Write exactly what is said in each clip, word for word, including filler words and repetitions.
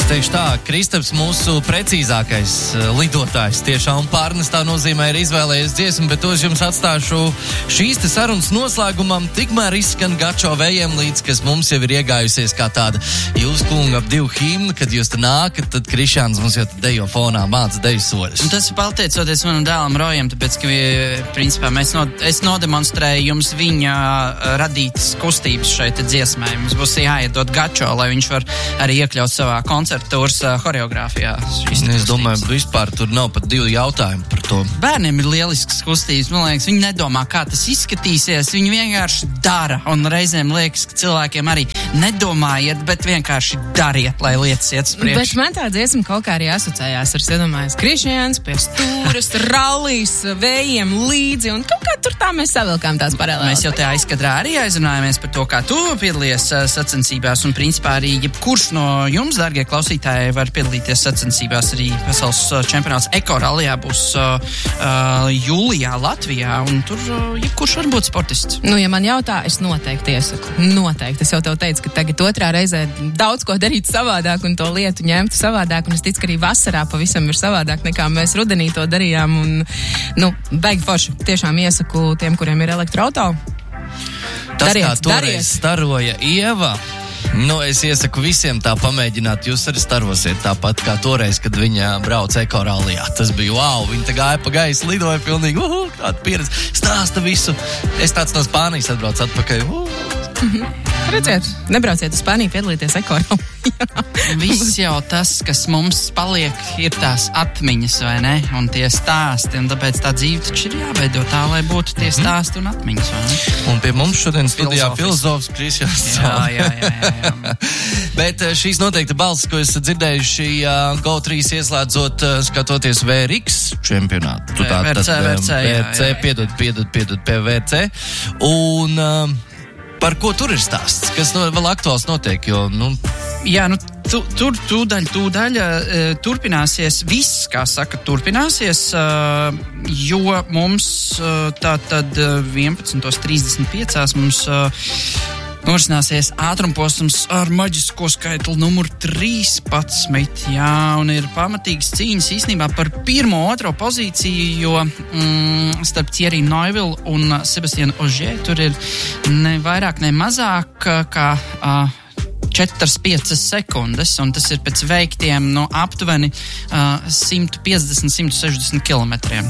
teikšu tā, Kristaps mūsu precīzākais lidotājs tiešām pārnestā nozīmē ir izvēlējies dziesmu, bet tos jums atstāšu šīs te sarunas noslēgumam, tikmēr izskan Gačo vējiem līdz, kas mums jau ir iegājusies kā tāda jūs kunga ap divu himnu, kad jūs te nākat, tad Krišāns mums jau te dejo fonā māca deju soļus. Un tas ir pateicoties manam dēlam Rojam, tāpēc, ka principā mēs no, es nodemonstrēju jums viņa radītas kustības šeit dziesmai. Mums būs jāiedod Gačo, lai viņš var arī iekļaut savā koncertūras horeogrāfijā. Es domāju, vispār tur nav pat divi jautājumi par to. Bērniem ir lielisks kustības, man liekas, viņi nedomā, kā tas izskatīsies, viņi vienkārši dara, un reizēm liekas, ka cilvēkiem arī nedomājiet, bet vienkārši dariet, lai lietas iet uz priekšu. Bet man tā dziesma kaut kā arī asociējās ar iedomājies Krišjāns pie stūras, rallijas, vējiem līdzi, un kaut kā tur tā mēs savilkām tās paralēlas. Mēs jau te aizkadrā arī aizrunājamies par to, kā tu piedalies sacensībās, un principā arī jebkurš no jums, dārgie klausītāji, var piedalīties sacensībās. Arī pasaules čempionāts Eko rallijā būs uh, uh, jūlijā Latvijā, un tur uh, jebkurš var būt sportists. Nu, ja man jautā, es noteikti iesaku. Noteikti. Es jau tev teicu, ka tagad otrā reizē daudz ko darīt savādāk un to lietu ņemt savādāk, un es ticu, ka arī vasarā pavisam ir savādāk nekā mēs rudenī to darījām, un, nu, beigi forši. Tiešām iesaku tiem, kuriem ir elektroauto. Tas, dariet, kā toreiz dariet. staroja Ieva, nu, es iesaku visiem tā pamēģināt, jūs arī starosiet tāpat kā toreiz, kad viņa brauca Eko rallijā. Tas bija wow, viņa tā gāja pa gaisu, lidoja pilnīgi, uhu, kāda pieredze, stāsta visu. Es tāds no Spānijas atbraucu atpakaļ, uhu. Mhm. Redziet, nebrauciet uz Spāniju piedalīties Eko rallijā. Viss jau tas, kas mums paliek, ir tās atmiņas, vai ne? Un tie stāsti, un tāpēc tā dzīve taču ir jāveido tā, lai būtu tie stāsti un atmiņas, vai ne? Un pie mums šodien studijā filozofs Krišjāns. Jā, jā, jā, jā, jā. Bet šīs noteikti balsis, ko esat dzirdējuši uh, Go trīs ieslēdzot, uh, skatoties V R X čempionātu. V R C, V R C, jā, jā, jā. Piedod, piedod, piedod, pie V R C. Un uh, par ko tur ir stāsts? Kas no, vēl aktuāls notiek, jo, nu... Jā, nu, tu, tur tūdaļ, tūdaļ uh, turpināsies viss, kā saka, turpināsies, uh, jo mums uh, tā tad uh, vienpadsmit trīsdesmit pieci mums... Uh, Norisināsies ātrumposms ar maģisko skaitli numur trīspadsmit, jā, un ir pamatīgas cīņas īstenībā par pirmo, otro pozīciju, jo mm, starp Thierry Neuville un Sebastianu Ogier tur ir ne vairāk, ne mazāk kā uh, četras piecas sekundes, un tas ir pēc veiktiem no aptuveni uh, simt piecdesmit līdz simt sešdesmit kilometriem.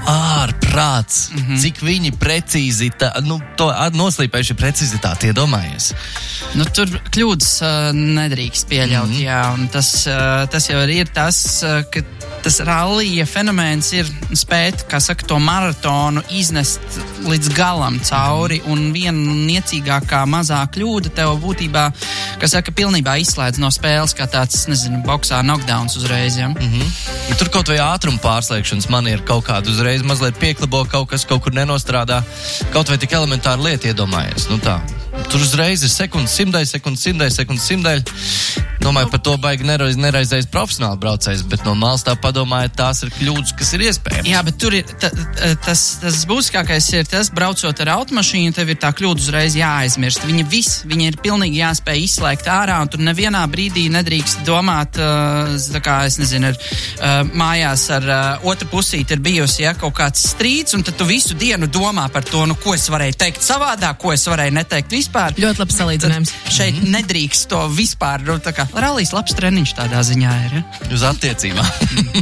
Ārprāts, Mhm. cik viņi precizi, tā, nu, to noslīpējuši precizitāti, iedomājies. Nu, tur kļūdas uh, nedrīkst pieļaut, Mhm. jā, un tas, uh, tas jau arī ir tas, uh, ka tas rallija fenomens ir spēt, kā saka, to maratonu iznest līdz galam cauri, un viena niecīgākā mazā kļūda tev būtībā, kā saka, pilnībā izslēdz no spēles, kā tāds, nezinu, boksā knockdowns uzreiz, ja? Mhm. Tur kaut vai ātruma pārslēgšanas man ir kaut kāda uzreiz mazliet pieklibo, kaut kas kaut kur nenostrādā, kaut vai tik elementāra lieta iedomājies, nu tā. Tur uzreiz ir sekundes simdaļa, sekundes simdaļa, sekundes simdaļa. Domāju, par to baigi nereiz, nereizējis profesionāli braucējs, bet no malas tā padomājiet, tās ir kļūdas, kas ir iespējams. Jā, bet tur ir, ta, tas, tas būtiskākais ir tas, braucot ar automašīnu, tev ir tā kļūda uzreiz jāaizmirst. Viņa viss, viņa ir pilnīgi jāspēj izslēgt ārā, un tur nevienā brīdī nedrīkst domāt, uh, tā kā, es nezinu, ar, uh, mājās ar uh, otru pusīti ir bijusi, ja, kaut kāds strīds, un tad tu visu dienu domā par to, nu, ko es varēju teikt savādāk, ko es varēju neteikt vispār. Ļoti labs salīdzinājums. Šeit mm-hmm. nedrīkst to vispār, nu, tā kā rallijas labs treniņš tādā ziņā ir, ja? Uz attiecībām.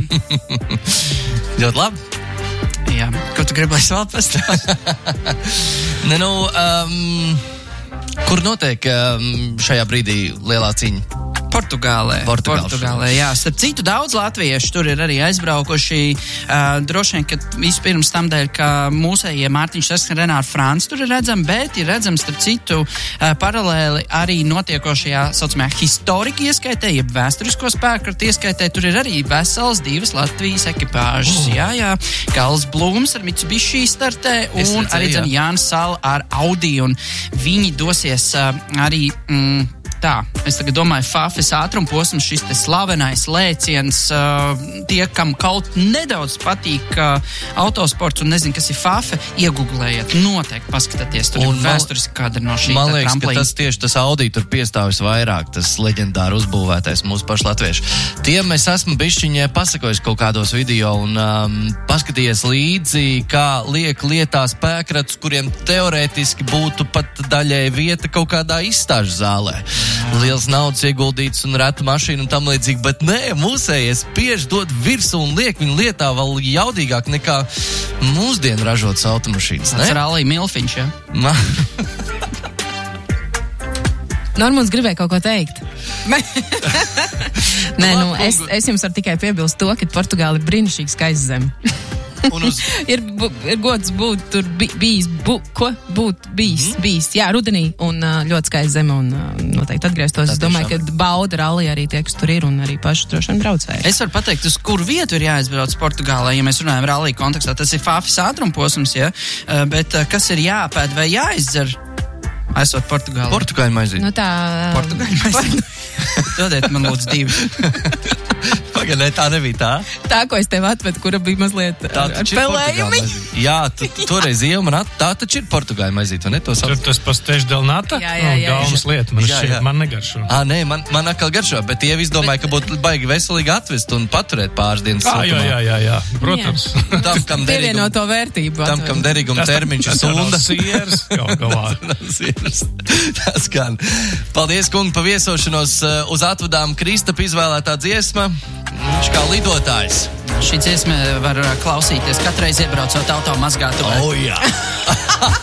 Ļoti labi. Jā, ko tu gribi, lai es vēl pastāstu? Ne, nu, um, kur notiek um, šajā brīdī lielā cīņa? Portugālē. Portugālē. Portugālē, jā. Starp citu, daudz latvieši tur ir arī aizbraukuši. Uh, droši vien, ka vispirms tam dēļ, ka mūsējie Mārtiņš Saskan, Renāri Frāns tur ir redzami, bet ir redzams, starp citu, uh, paralēli arī notiekošajā, saucamajā, historika ieskaitē, jeb vēsturisko spēkratu ieskaitē, tur ir arī vesels divas Latvijas ekipāžas. Oh. Jā, jā. Karls Blūms ar Mitsubishi startē un redzēju, arī dzen, Jānis Sala ar Audi, un viņi dosies uh, arī... Mm, tā. Es tagad domāju, Fafis ātrumposms, šis te slavenais lēciens, uh, tie, kam kaut nedaudz patīk uh, autosports un nezinu, kas ir Fafe, iegooglējiet, noteikti paskatieties, tur Un ir vēsturiski kadri no šī Man liekas, tramplīna. ka tas tieši tas Audi tur piestāvis vairāk, tas leģendāri uzbūvētais mūsu pašu latviešu. Tiem es esmu bišķiņē pasakojis kaut kādos video un um, paskatījies līdzi, kā liek lietā spēkratus, kuriem teorētiski būtu pat daļēji vieta kaut kādā izstāžu zālē. Liels naudas ieguldīts un reta mašīna un tam līdzīgi, bet nē, mūsējie spiež dod virsū un liek viņu lietā vēl jaudīgāk nekā mūsdienu ražotas automašīnas, ne? Tas ir Rallija Milfiņš, ja? Ma... Normons gribēja kaut ko teikt. Nē, nu, es, es jums varu tikai piebilst to, ka Portugāla ir brīnišķīga skaista zeme. Un uz... ir, bu, ir gods būt tur bi, bijis, bu, ko būt bijis, mm. bijis, jā, rudenī un uh, ļoti skaista zeme un uh, noteikti atgrieztos. Tā es domāju, tiešām. Ka bauda rallija arī tie, kas tur ir un arī paši droši vien braucēji. Es varu pateikt, uz kuru vietu ir jāizbrauc Portugālē, ja mēs runājam rallija kontekstā. Tas ir Fafis ātrumposms, ja? Uh, bet uh, kas ir jāpēd vai jāizdzer? Esot Portugālē. Portugāļu maizīt. Nu tā... Portugāļu maizīt. Dodiet man lūdzu divi. Pagaidē, tā nebija tā. Tā, ko es tev atvedu, kura bija mazliet tā ar, ar pelējumi. Jā, tu, tu, toreiz jau man at, tā taču ir Portugāļu maizīt, vai ne? To Tur tas pastež del nata? Jā, jā, jā. Galvas lieta, man Jā, šķiet, jā. man negaršo. Ā, nē, man, man atkal garšo, bet tie visi domāja, ka būtu baigi veselīgi atvest un paturēt pāris dienas Ā, jā, jā, jā, jā, protams. Tam, kam derīgum, Pievienoto vērtību. tam, kam derīguma termiņš ir Tas nav sunda. siers, kaut galā. Tas gan. Paldies, kungi, pa viesošanos uh, uz atvadām Kristapa izvēlētā dziesma. Viņš kā lidotājs. Šī dziesma var klausīties katreiz iebraucot auto mazgātuvē. Oh, jā.